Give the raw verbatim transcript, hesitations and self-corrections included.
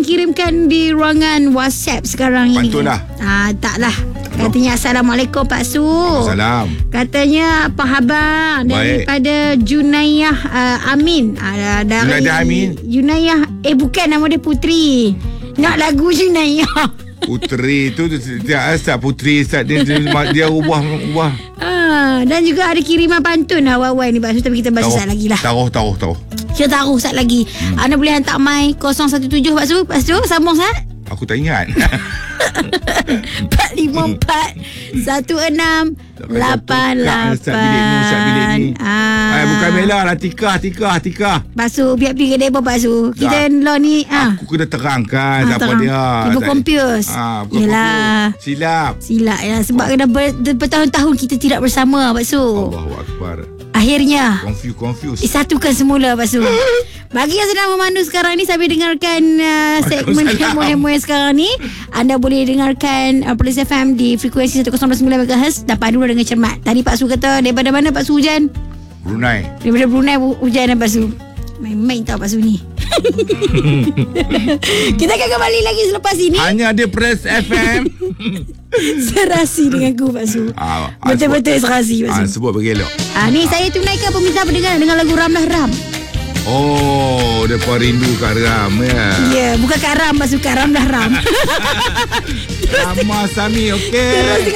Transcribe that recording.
dikirimkan di ruangan WhatsApp sekarang ini. Pantun lah. Ah, taklah. Katanya Assalamualaikum Pak Su. Salam. Katanya apa khabar daripada Junaiyah uh, Amin. Uh, dari Junaiyah Amin. Junaiyah eh bukan, nama dia Putri. Nak lagu Junaiyah. Putri tu dia asal Putri Ustaz dia dia, dia ubah ubah. Ah, dan juga ada kiriman pantun awal-awal ni Pak Su, tapi kita baca sat lagi lah. Taruh taruh taruh. Kita taruh sat lagi. Hmm. Anda boleh hantar mai kosong satu tujuh Pak Su. Pak Su sambung sat. Aku tak ingat. empat lima empat satu enam lapan lapan. Ah, bukan Bella lah, Tika, Tika, Tika. Pak Su, biar pergi ke depa Pak Su. Kita lah ni ah. Aku kena terangkan ah, siapa terang. dia. Ibu Kompius. Ah, Yalah. Silap. Silap ya, sebab kena ber, bertahun-tahun kita tidak bersama Pak Su. Allahu Akbar. Akhirnya Confuse confuse. disatukan semula Pak Su. Bagi yang sedang memandu sekarang ni, sambil dengarkan uh, segmen hemo-hemo yang sekarang ni, anda boleh dengarkan uh, Police F M di frekuensi seratus sembilan megahertz. Dan pandu dengan cermat. Tadi Pak Su kata daripada mana Pak Su hujan? Brunei. Daripada Brunei hujan Pak Su. Main-main tau Pak Su ni. Kita akan kembali lagi selepas ini. Hanya di Police F M. Serasi dengan aku Pak Su. Ah, Betul-betul serasi Pak Su. Ah, sebut bergelok. Ah, ni saya tunaikan pemirsa pendengar dengan lagu Ramlah Ram. Oh, depa rindu Kak Ram ya. Ya, yeah, bukan Kak Ram Pak Su, Kak Ramlah Ram. Ramah Sami, okey. Terus